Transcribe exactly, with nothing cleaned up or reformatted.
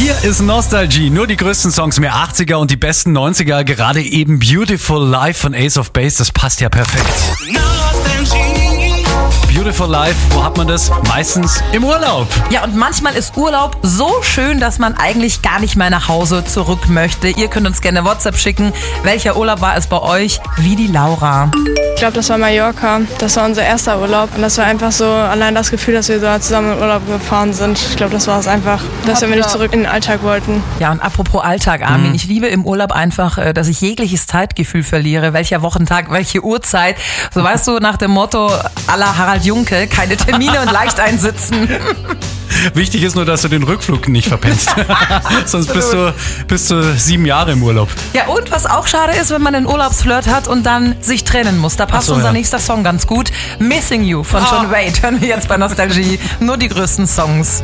Hier ist Nostalgie, nur die größten Songs, mehr achtziger und die besten neunziger, gerade eben Beautiful Life von Ace of Base, das passt ja perfekt. Beautiful Life, wo hat man das? Meistens im Urlaub. Ja, und manchmal ist Urlaub so schön, dass man eigentlich gar nicht mehr nach Hause zurück möchte. Ihr könnt uns gerne WhatsApp schicken. Welcher Urlaub war es bei euch? Wie die Laura. Ich glaube, das war Mallorca. Das war unser erster Urlaub. Und das war einfach so allein das Gefühl, dass wir so zusammen in Urlaub gefahren sind. Ich glaube, das war es einfach, dass wir nicht zurück in den Alltag wollten. Ja, und apropos Alltag, Armin. Mhm. Ich liebe im Urlaub einfach, dass ich jegliches Zeitgefühl verliere. Welcher Wochentag, welche Uhrzeit. So weißt du, nach dem Motto à la Harald Junke, keine Termine und leicht einsitzen. Wichtig ist nur, dass du den Rückflug nicht verpennst. Sonst bist du, bist du sieben Jahre im Urlaub. Ja, und was auch schade ist, wenn man einen Urlaubsflirt hat und dann sich trennen muss. Da passt so, unser ja. nächster Song ganz gut. Missing You von ah. John Wade hören wir jetzt bei Nostalgie. Nur die größten Songs.